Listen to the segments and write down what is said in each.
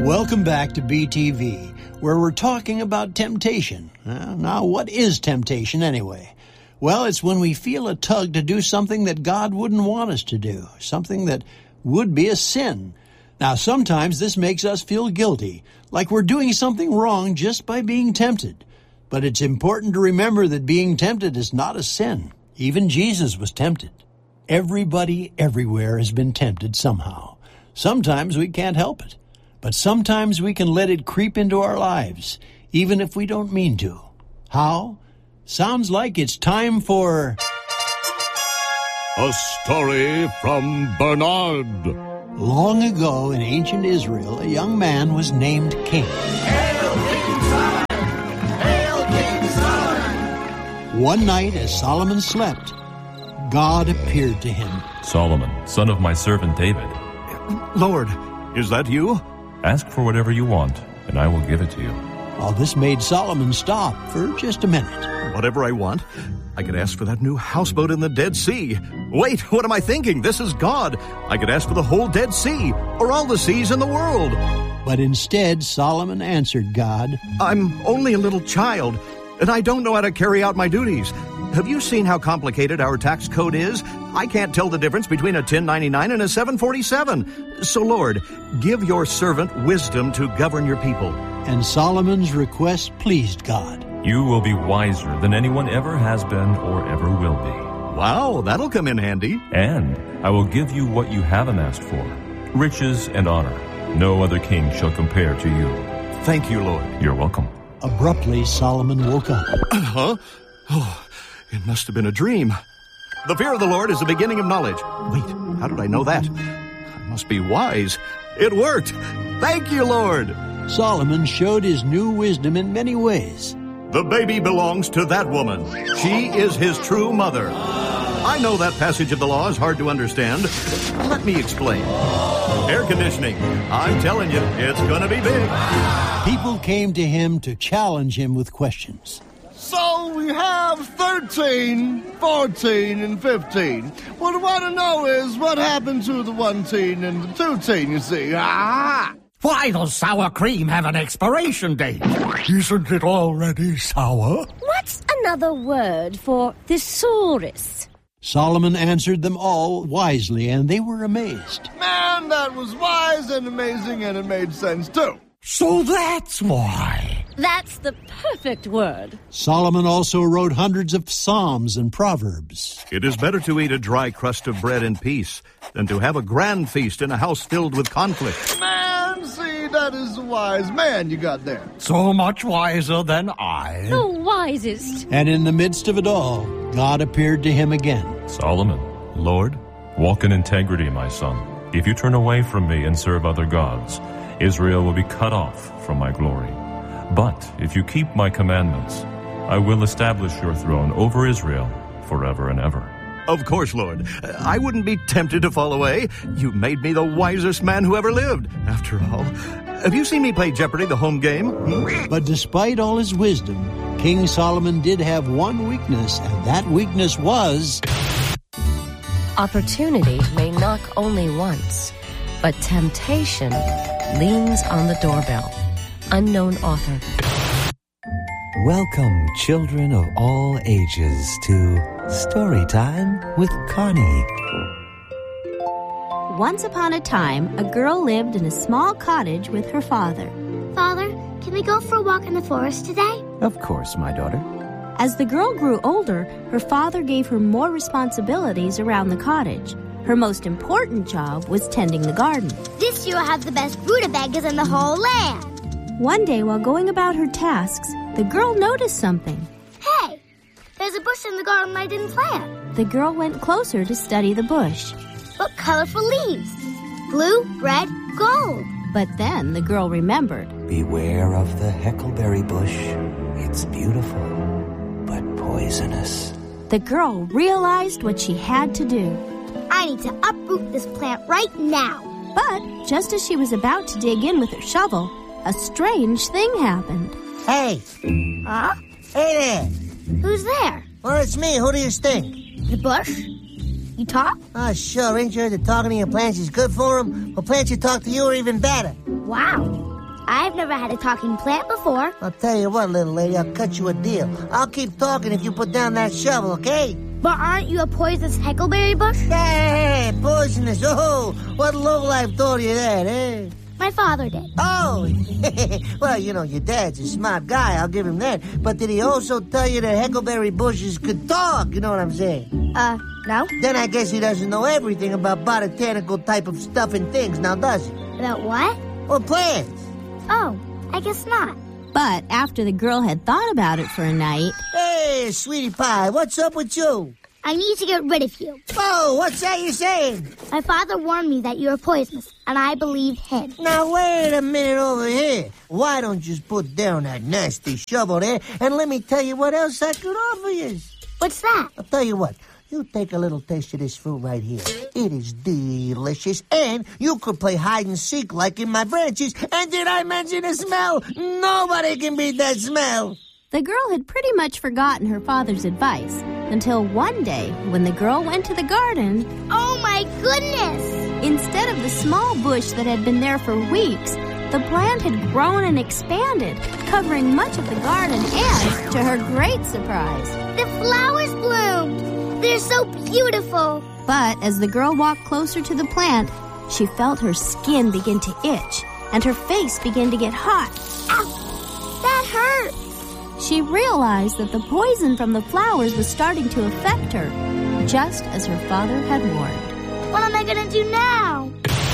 Welcome back to BTV, where we're talking about temptation. Now, what is temptation anyway? Well, it's when we feel a tug to do something that God wouldn't want us to do, something that would be a sin. Now, sometimes this makes us feel guilty, like we're doing something wrong just by being tempted. But it's important to remember that being tempted is not a sin. Even Jesus was tempted. Everybody everywhere has been tempted somehow. Sometimes we can't help it. But sometimes we can let it creep into our lives, even if we don't mean to. How? Sounds like it's time for... A Story from Bernard. Long ago in ancient Israel, a young man was named king. Hail King Solomon! Hail King Solomon! One night as Solomon slept, God appeared to him. Solomon, son of my servant David. Lord, is that you? Ask for whatever you want, and I will give it to you. Well, this made Solomon stop for just a minute. Whatever I want? I could ask for that new houseboat in the Dead Sea. Wait, what am I thinking? This is God. I could ask for the whole Dead Sea, or all the seas in the world. But instead, Solomon answered God, I'm only a little child, and I don't know how to carry out my duties. Have you seen how complicated our tax code is? I can't tell the difference between a 1099 and a 747. So, Lord, give your servant wisdom to govern your people. And Solomon's request pleased God. You will be wiser than anyone ever has been or ever will be. Wow, that'll come in handy. And I will give you what you haven't asked for, riches and honor. No other king shall compare to you. Thank you, Lord. You're welcome. Abruptly, Solomon woke up. Huh? Oh, it must have been a dream. The fear of the Lord is the beginning of knowledge. Wait, how did I know that? I must be wise. It worked. Thank you, Lord. Solomon showed his new wisdom in many ways. The baby belongs to that woman. She is his true mother. I know that passage of the law is hard to understand. Let me explain. Air conditioning. I'm telling you, it's going to be big. People came to him to challenge him with questions. So we have 13, 14, and 15. What I want to know is what happened to the 1 teen and the 2 teen, you see. Ah! Why does sour cream have an expiration date? Isn't it already sour? What's another word for thesaurus? Solomon answered them all wisely, and they were amazed. Man, that was wise and amazing, and it made sense, too. So that's why. That's the perfect word. Solomon also wrote hundreds of psalms and proverbs. It is better to eat a dry crust of bread in peace than to have a grand feast in a house filled with conflict. Man, see, that is a wise man you got there. So much wiser than I. The wisest. And in the midst of it all, God appeared to him again. Solomon, Lord, walk in integrity, my son. If you turn away from me and serve other gods, Israel will be cut off from my glory. But if you keep my commandments, I will establish your throne over Israel forever and ever. Of course, Lord. I wouldn't be tempted to fall away. You made me the wisest man who ever lived. After all, have you seen me play Jeopardy, the home game? But despite all his wisdom, King Solomon did have one weakness, and that weakness was... Opportunity may knock only once, but temptation leans on the doorbell. Unknown author. Welcome, children of all ages, to Storytime with Connie. Once upon a time, a girl lived in a small cottage with her father. Father, can we go for a walk in the forest today? Of course, my daughter. As the girl grew older, her father gave her more responsibilities around the cottage. Her most important job was tending the garden. This year I'll have the best rutabagas in the whole land. One day, while going about her tasks, the girl noticed something. Hey, there's a bush in the garden I didn't plant. The girl went closer to study the bush. Look, colorful leaves. Blue, red, gold. But then the girl remembered. Beware of the heckleberry bush. It's beautiful, but poisonous. The girl realized what she had to do. I need to uproot this plant right now. But just as she was about to dig in with her shovel, a strange thing happened. Hey. Huh? Hey there. Who's there? Well, it's me. Who do you think? The bush? You talk? Oh, sure. Ain't you heard that talking to your plants is good for them? Well, plants you talk to you are even better. Wow. I've never had a talking plant before. I'll tell you what, little lady, I'll cut you a deal. I'll keep talking if you put down that shovel, okay? But aren't you a poisonous heckleberry bush? Hey, poisonous. Oh, what lowlife told you that, eh? My father did. Oh, well, you know, your dad's a smart guy, I'll give him that. But did he also tell you that heckleberry bushes could talk, you know what I'm saying? No. Then I guess he doesn't know everything about botanical type of stuff and things, now does he? About what? Well, plants. Oh, I guess not. But after the girl had thought about it for a night... Hey, sweetie pie, what's up with you? I need to get rid of you. Oh, what's that you're saying? My father warned me that you're poisonous, and I believed him. Now, wait a minute over here. Why don't you just put down that nasty shovel there, and let me tell you what else I could offer you. What's that? I'll tell you what. You take a little taste of this fruit right here. It is delicious, and you could play hide and seek like in my branches. And did I mention the smell? Nobody can beat that smell. The girl had pretty much forgotten her father's advice until one day when the girl went to the garden. Oh, my goodness! Instead of the small bush that had been there for weeks, the plant had grown and expanded, covering much of the garden and, to her great surprise, the flowers bloomed! They're so beautiful! But as the girl walked closer to the plant, she felt her skin begin to itch and her face begin to get hot. Ow! That hurt! She realized that the poison from the flowers was starting to affect her, just as her father had warned. What am I going to do now?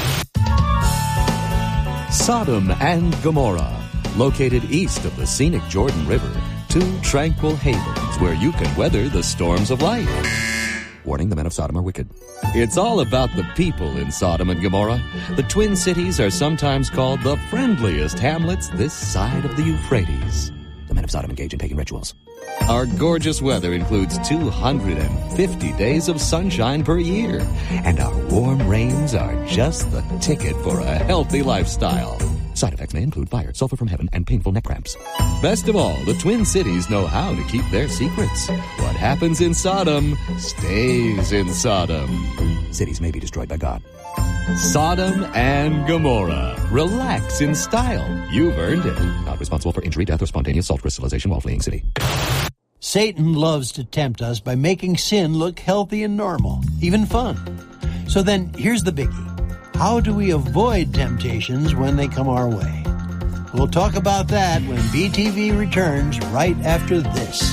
Sodom and Gomorrah, located east of the scenic Jordan River, 2 tranquil havens where you can weather the storms of life. Warning, the men of Sodom are wicked. It's all about the people in Sodom and Gomorrah. The Twin Cities are sometimes called the friendliest hamlets this side of the Euphrates. The men of Sodom engage in pagan rituals. Our gorgeous weather includes 250 days of sunshine per year, and our warm rains are just the ticket for a healthy lifestyle. Side effects may include fire, sulfur from heaven, and painful neck cramps. Best of all, the Twin Cities know how to keep their secrets. What happens in Sodom stays in Sodom. Cities may be destroyed by God. Sodom and Gomorrah. Relax in style. You've earned it. Not responsible for injury, death, or spontaneous salt crystallization while fleeing city. Satan loves to tempt us by making sin look healthy and normal, even fun. So then, here's the biggie. How do we avoid temptations when they come our way? We'll talk about that when BTV returns right after this.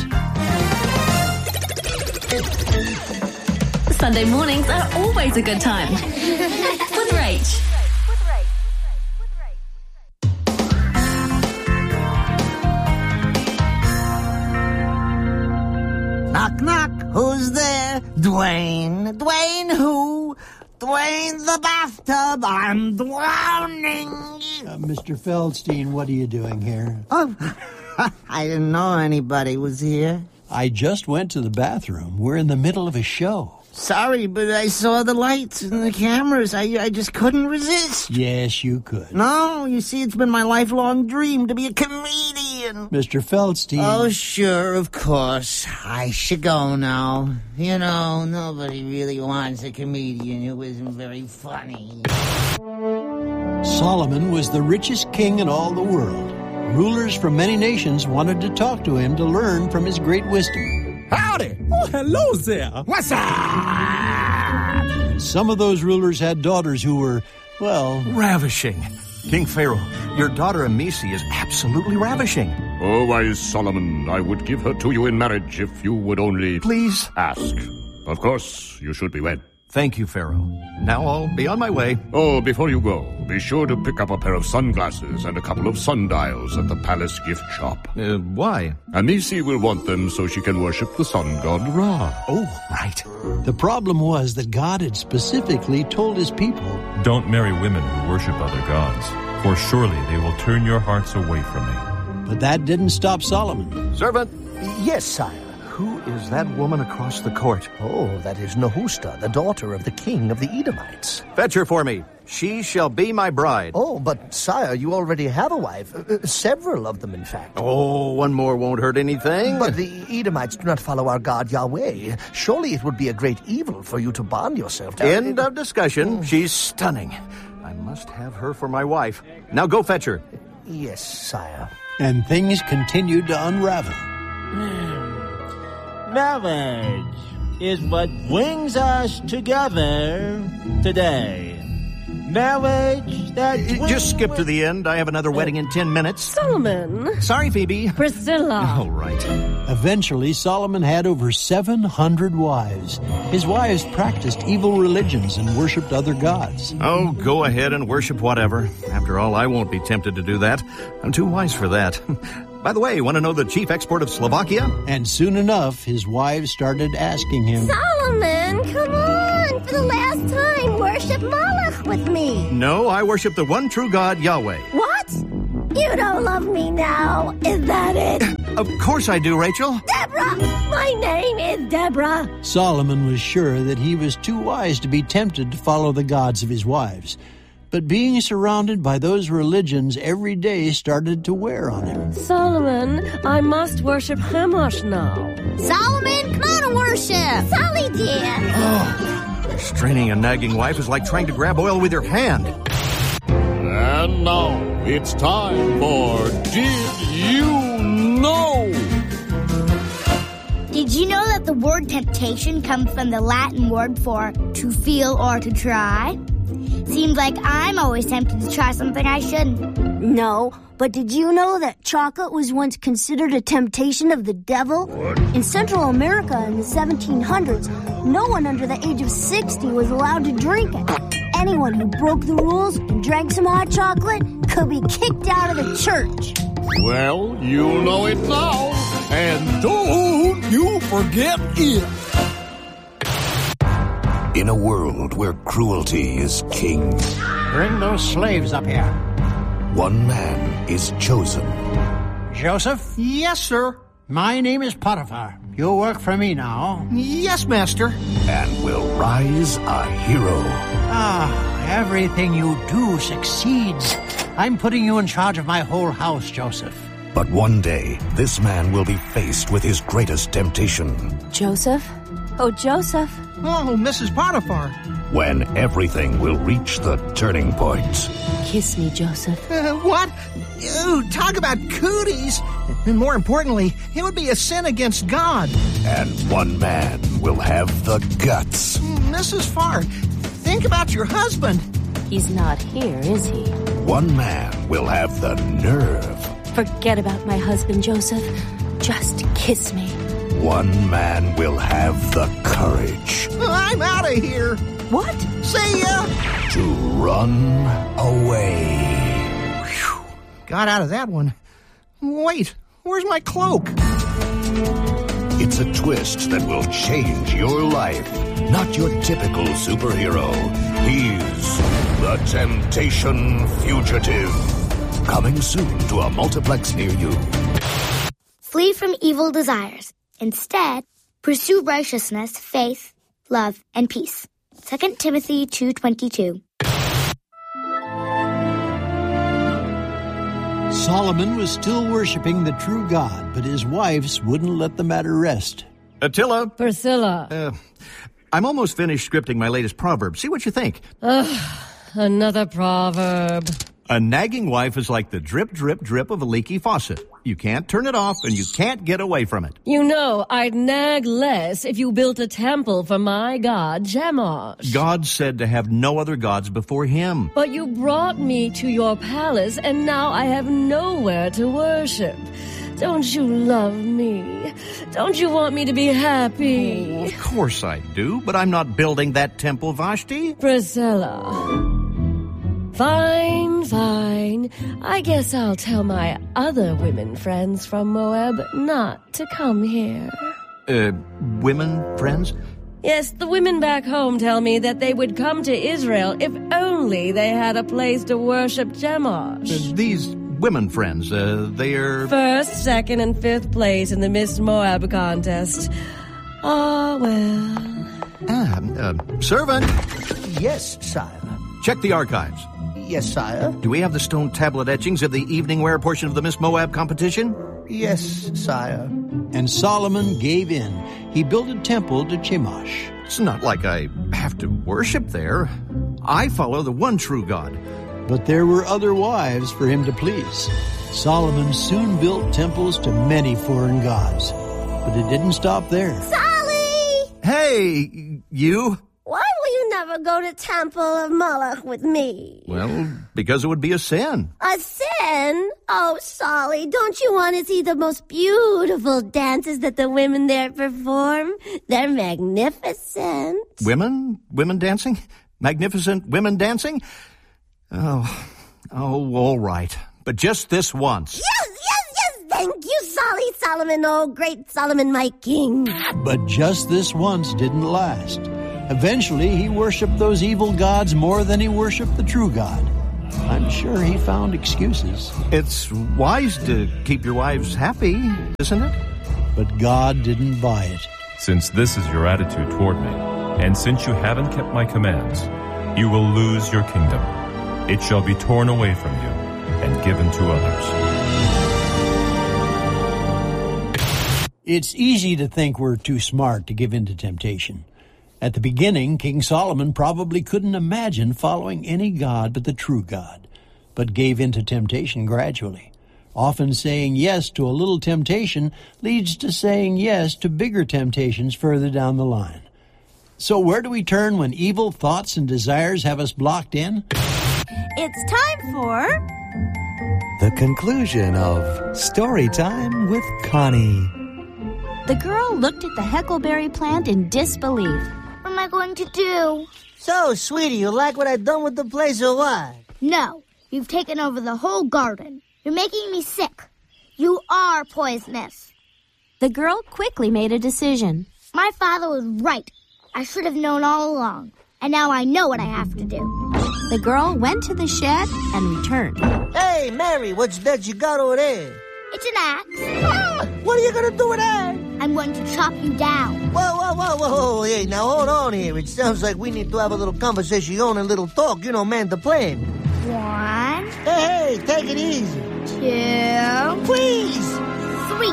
Sunday mornings are always a good time. With Rach. Knock, knock. Who's there? Dwayne. Dwayne who? Dwayne the bathtub. I'm drowning. Mr. Feldstein, what are you doing here? Oh, I didn't know anybody was here. I just went to the bathroom. We're in the middle of a show. Sorry, but I saw the lights and the cameras. I just couldn't resist. Yes, you could. No, you see, it's been my lifelong dream to be a comedian. Mr. Feldstein. Oh, sure, of course. I should go now. You know, nobody really wants a comedian who isn't very funny. Solomon was the richest king in all the world. Rulers from many nations wanted to talk to him to learn from his great wisdom. Howdy! Oh, hello there! What's up? Some of those rulers had daughters who were, well... ravishing. King Pharaoh, your daughter Amisi is absolutely ravishing. Oh, wise Solomon, I would give her to you in marriage if you would only... Please? Ask. Of course, you should be wed. Thank you, Pharaoh. Now I'll be on my way. Oh, before you go, be sure to pick up a pair of sunglasses and a couple of sundials at the palace gift shop. Why? Amisi will want them so she can worship the sun god Ra. Oh, right. The problem was that God had specifically told his people, don't marry women who worship other gods, for surely they will turn your hearts away from me. But that didn't stop Solomon. Servant. Yes, sire. Who is that woman across the court? Oh, that is Nehushta, the daughter of the king of the Edomites. Fetch her for me. She shall be my bride. Oh, but sire, you already have a wife. Several of them, in fact. Oh, one more won't hurt anything. But the Edomites do not follow our God Yahweh. Surely it would be a great evil for you to bond yourself to... End of discussion. She's stunning. I must have her for my wife. Now go fetch her. Yes, sire. And things continued to unravel. Marriage is what brings us together today. Marriage that... Just skip to the end. I have another wedding in 10 minutes. Solomon. Sorry, Phoebe. Priscilla. All right. Eventually, Solomon had over 700 wives. His wives practiced evil religions and worshipped other gods. Oh, go ahead and worship whatever. After all, I won't be tempted to do that. I'm too wise for that. By the way, want to know the chief export of Slovakia? And soon enough, his wives started asking him, Solomon, come on! For the last time, worship Moloch with me. No, I worship the one true God, Yahweh. What? You don't love me now, is that it? Of course I do, Rachel. Deborah! My name is Deborah. Solomon was sure that he was too wise to be tempted to follow the gods of his wives. But being surrounded by those religions every day started to wear on him. Solomon, I must worship Chemosh now. Solomon, come on and worship. Solly, dear. Straining a nagging wife is like trying to grab oil with your hand. And now it's time for Did You Know? Did you know that the word temptation comes from the Latin word for to feel or to try? Seems like I'm always tempted to try something I shouldn't. No, but did you know that chocolate was once considered a temptation of the devil? What? In Central America in the 1700s, no one under the age of 60 was allowed to drink it. Anyone who broke the rules and drank some hot chocolate could be kicked out of the church. Well, you know it now, and don't you forget it. In a world where cruelty is king, Bring those slaves up here. one man is chosen. Joseph? Yes, sir. My name is Potiphar. You work for me now. Yes, master. And will rise a hero. Everything you do succeeds. I'm putting you in charge of my whole house, Joseph. But one day, this man will be faced with his greatest temptation. Joseph? Oh, Joseph. Oh, Mrs. Potiphar. When everything will reach the turning point. Kiss me, Joseph. What? Ew, talk about cooties. And more importantly, it would be a sin against God. And one man will have the guts. Mrs. Farr, think about your husband. He's not here, is he? One man will have the nerve. Forget about my husband, Joseph. Just kiss me. One man will have the courage. I'm out of here. What? See ya. To run away. Whew. Got out of that one. Wait, where's my cloak? It's a twist that will change your life. Not your typical superhero. He's the Temptation Fugitive. Coming soon to a multiplex near you. Flee from evil desires. Instead, pursue righteousness, faith, love, and peace. 2 Timothy 2:22. Solomon was still worshiping the true God, but his wives wouldn't let the matter rest. Attila? Priscilla. I'm almost finished scripting my latest proverb. See what you think. Another proverb. A nagging wife is like the drip, drip, drip of a leaky faucet. You can't turn it off, and you can't get away from it. You know, I'd nag less if you built a temple for my god, Chemosh. God said to have no other gods before him. But you brought me to your palace, and now I have nowhere to worship. Don't you love me? Don't you want me to be happy? Oh, of course I do, but I'm not building that temple, Vashti. Priscilla. Fine. I guess I'll tell my other women friends from Moab not to come here. Women friends? Yes, the women back home tell me that they would come to Israel if only they had a place to worship Chemosh. These women friends, they're... First, second, and fifth place in the Miss Moab contest. Ah, well. Servant! Yes, sire. Check the archives. Yes, sire. Do we have the stone tablet etchings of the evening wear portion of the Miss Moab competition? Yes, sire. And Solomon gave in. He built a temple to Chemosh. It's not like I have to worship there. I follow the one true God. But there were other wives for him to please. Solomon soon built temples to many foreign gods. But it didn't stop there. Solly! Hey, you? Why will you never go to Temple of Moloch with me? Well, because it would be a sin. A sin? Oh, Solly, don't you want to see the most beautiful dances that the women there perform? They're magnificent. Women? Women dancing? Magnificent women dancing? Oh, all right. But just this once. Yes! Thank you, Solomon, oh great Solomon, my king. But just this once didn't last. Eventually, he worshipped those evil gods more than he worshipped the true God. I'm sure he found excuses. It's wise to keep your wives happy, isn't it? But God didn't buy it. Since this is your attitude toward me, and since you haven't kept my commands, you will lose your kingdom. It shall be torn away from you and given to others. It's easy to think we're too smart to give in to temptation. At the beginning, King Solomon probably couldn't imagine following any god but the true God, but gave in to temptation gradually. Often saying yes to a little temptation leads to saying yes to bigger temptations further down the line. So where do we turn when evil thoughts and desires have us blocked in? It's time for... the conclusion of Storytime with Connie. The girl looked at the heckleberry plant in disbelief. What am I going to do? So, sweetie, you like what I've done with the place or what? No, you've taken over the whole garden. You're making me sick. You are poisonous. The girl quickly made a decision. My father was right. I should have known all along. And now I know what I have to do. The girl went to the shed and returned. Hey, Mary, what's that you got over there? It's an axe. What are you going to do with that? I'm going to chop you down. Whoa. Hey, now hold on here. It sounds like we need to have a little conversation, a little talk, man the plane. 1. Hey, take it easy. 2. Please. 3.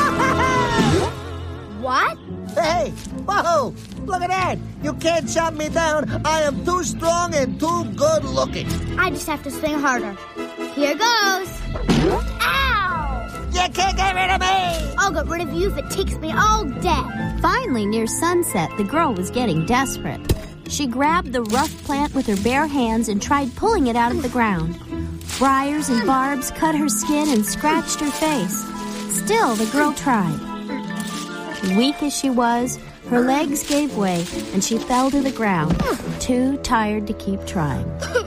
What? Hey, whoa, look at that. You can't chop me down. I am too strong and too good looking. I just have to swing harder. Here goes. Ow! You can't get rid of me! I'll get rid of you if it takes me all day. Finally, near sunset, the girl was getting desperate. She grabbed the rough plant with her bare hands and tried pulling it out of the ground. Briars and barbs cut her skin and scratched her face. Still, the girl tried. Weak as she was, her legs gave way and she fell to the ground, too tired to keep trying.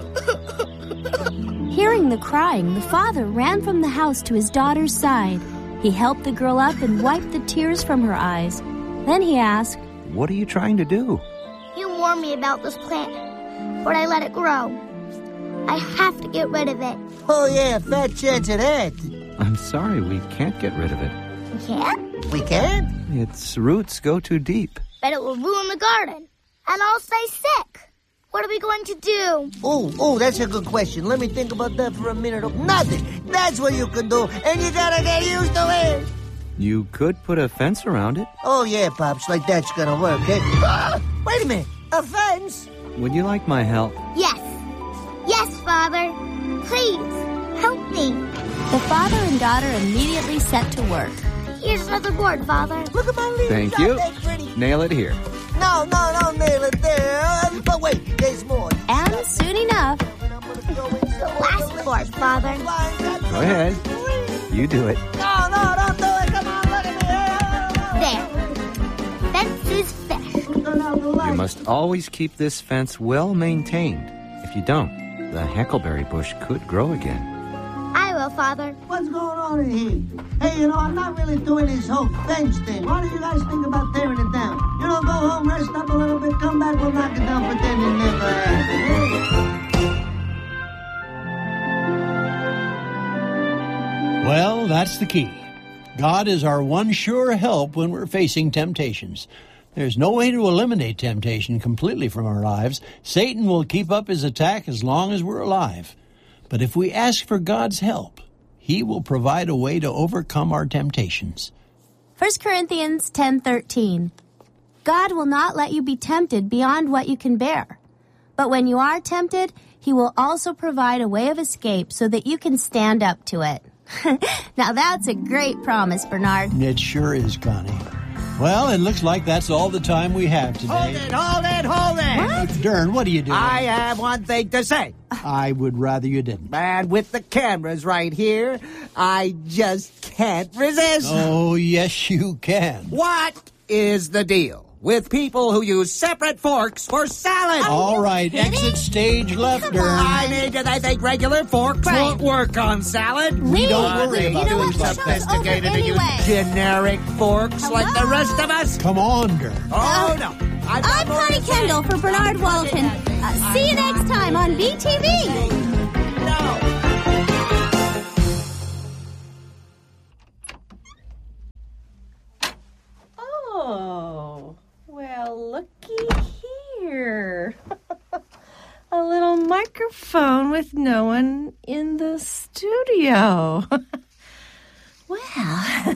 Hearing the crying, the father ran from the house to his daughter's side. He helped the girl up and wiped the tears from her eyes. Then he asked, "What are you trying to do?" You warned me about this plant, but I let it grow. I have to get rid of it. Oh, yeah, fat chance of that. I'm sorry, we can't get rid of it. We can't? We can't? Its roots go too deep. But it will ruin the garden, and I'll stay sick. What are we going to do? Oh, that's a good question. Let me think about that for a minute. Nothing. That's what you can do, and you gotta get used to it. You could put a fence around it. Oh, yeah, Pops, like that's gonna work, eh? Wait a minute. A fence? Would you like my help? Yes. Yes, Father. Please, help me. The father and daughter immediately set to work. Here's another board, Father. Look at my leaves. Thank you. Nail it here. No, nail it there. But wait, there's more. And soon enough. The last board, Father. Go ahead. You do it. No, don't do it. Come on, look at me. There. Fence is finished. You must always keep this fence well maintained. If you don't, the heckleberry bush could grow again. I will, Father. What's going on in here? Hey, I'm not really doing this whole fence thing. Why do you guys think about tearing it down? Go home, rest up a little bit, come back, we'll knock it down, pretend it never happened. Well, that's the key. God is our one sure help when we're facing temptations. There's no way to eliminate temptation completely from our lives. Satan will keep up his attack as long as we're alive. But if we ask for God's help, He will provide a way to overcome our temptations. 1 Corinthians 10:13. God will not let you be tempted beyond what you can bear. But when you are tempted, he will also provide a way of escape so that you can stand up to it. Now that's a great promise, Bernard. It sure is, Connie. Well, it looks like that's all the time we have today. Hold it! Dern, what are you doing? I have one thing to say. I would rather you didn't. And with the cameras right here, I just can't resist. Oh, yes, you can. What is the deal with people who use separate forks for salad? All right, exit stage left, Dern. I mean, do they think regular forks won't work on salad? We don't worry about too things like that. sophisticated to use generic forks like the rest of us. Come on, Dern. Oh, no. I'm Connie Kendall for Bernard Walton. See you next time on BTV. Oh, well, looky here. A little microphone with no one in the studio. Well,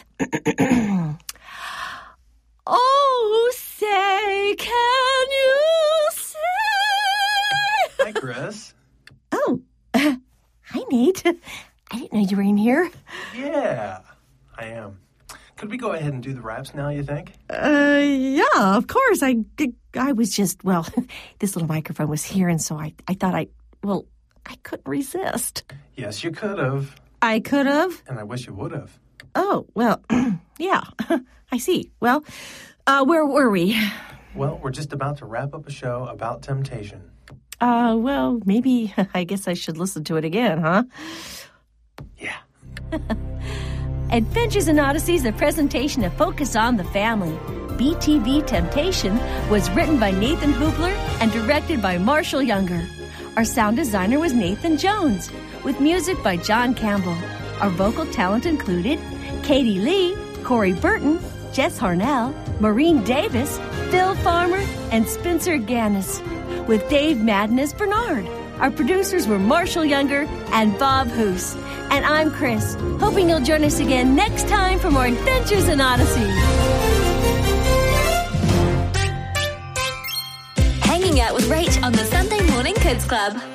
oh, say, can you say? Hi, Chris. Oh, hi, Nate. I didn't know you were in here. Yeah, I am. Could we go ahead and do the raps now, you think? Yeah, of course. I was just, well, this little microphone was here, and so I thought I couldn't resist. Yes, you could have. I could have? And I wish you would have. Oh, well, yeah, I see. Well, where were we? Well, we're just about to wrap up a show about temptation. Well, maybe, I guess I should listen to it again, huh? Yeah. Adventures in Odyssey is a presentation of Focus on the Family. BTV Temptation was written by Nathan Hoopler and directed by Marshall Younger. Our sound designer was Nathan Jones, with music by John Campbell. Our vocal talent included Katie Lee, Corey Burton, Jess Harnell, Maureen Davis, Phil Farmer, and Spencer Gannis, with Dave Madden as Bernard. Our producers were Marshall Younger and Bob Hoos. And I'm Chris, hoping you'll join us again next time for more Adventures in Odyssey. Hanging out with Rach on the Sunday Morning Kids Club.